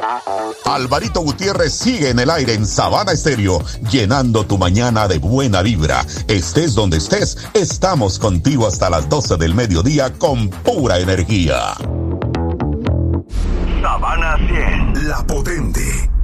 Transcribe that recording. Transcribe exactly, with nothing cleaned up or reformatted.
Alvarito Gutiérrez sigue en el aire en Sabana Estéreo, llenando tu mañana de buena vibra. Estés donde estés, estamos contigo hasta las doce del mediodía con pura energía. Sabana cien, la potente.